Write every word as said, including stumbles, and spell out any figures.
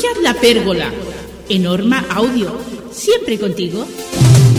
Escuchad La Pérgola, en Norma Audio, siempre contigo.